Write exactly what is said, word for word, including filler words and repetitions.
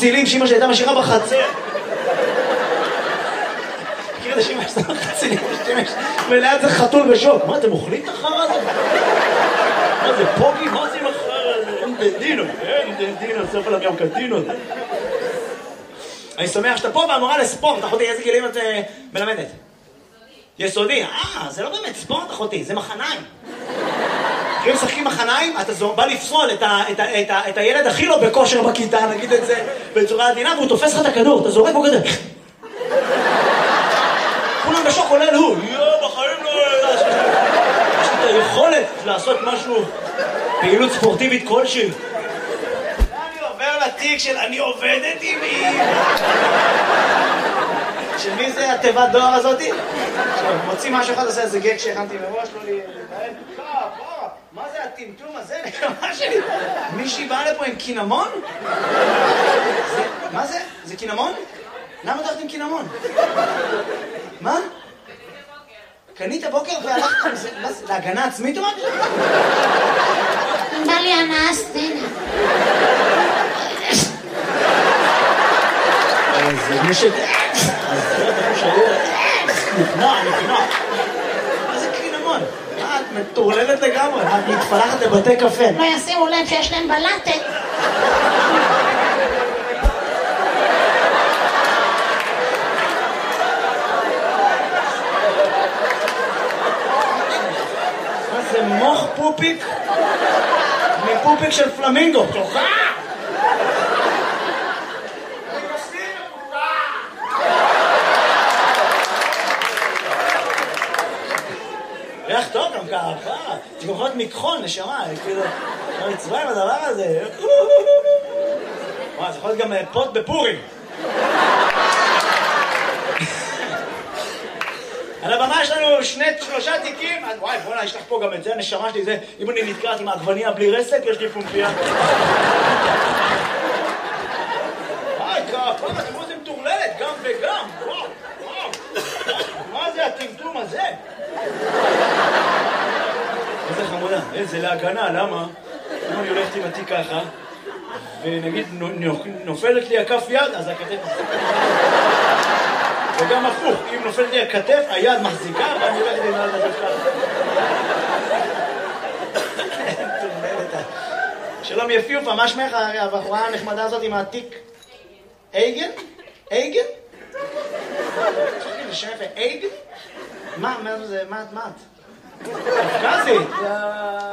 חצילים שאמא שלי הייתה משאירה בחצר. מכיר את השאמא שאתה חצילים בשמש, וליד זה חתול בשוק. מה, אתם אוכלים את החרא הזה? מה זה, פוגי? מה זה עם החרא הזה? אין דנדינו, אין דנדינו, סוף עליו גם קטינות. אני שמח שאתה פה והמורה לספורט. אחותי, איזה גילים את מלמדת? יסודי. אה, זה לא באמת ספורט, אחותי, זה מחניים. אם משחקים מחניים, אתה בא לפסול את, ה, את, ה, את, ה, את הילד הכי לא בכושר בכיתה, נגיד את זה בצורה עדינה, והוא תופס לך את הכדור, אתה זורק בו כזה. כולם בשוק עולה הוא, יואו, בחיים לא... יש לי את היכולת לעשות משהו, פעילות ספורטיבית כלשהי. אני עובר לתיק של אני עובדת עם מי. של מי זה התיבת דואר הזאתי? מוציא משהו אחד, עושה איזה גג שהכנתי מראש, לא לי... מה זה הטמטום הזה? נקמה שלי. מישהי באה לפה עם קינמון? מה זה? זה קינמון? למה אתה הולכת עם קינמון? מה? קנית בוקר והלכת עם זה? מה זה? להגנה עצמית או משהו? בא לי הנאה סצנה. זה מי ש... נקנה, נקנה. מה זה קינמון? את מטורללת לגמרי, את מתפלחת לבתי קפה. לא ישימו לב שיש להם בלטת. מה זה מוח פופיק? מפופיק של פלמינגו. תוכה! ריח טוב גם ככה, זה גם יכול להיות מקחון, נשמה, כאילו, לא נצבע עם הדבר הזה. וואי, זה יכול להיות גם פוט בפורים. על הבמה יש לנו שני, שלושה תיקים, וואי, בוא'נה, יש לך פה גם את זה, הנשמה שלי, זה, אם אני נתקעת עם העגבניה בלי רסק, יש לי פומפיה. וואי, ככה, אתם רואים, זה מטורללת, גם וגם, וואו, וואו. מה זה הטמטום הזה? איזה חמודה, איזה להגנה, למה? אם אני הולכת עם התיק ככה, ונגיד נופלת לי הכף יד, אז הכתף מחזיקה. וגם הפוך, אם נופלת לי הכתף, היד מחזיקה, ואני הולכת עם יד לדף ככה. שלום יפיופה, מה שמך הבחורה הנחמדה הזאת עם התיק? אייגן? אייגן? זה שם יפה, אייגן? מה, מה זה, מה את? קפקזית?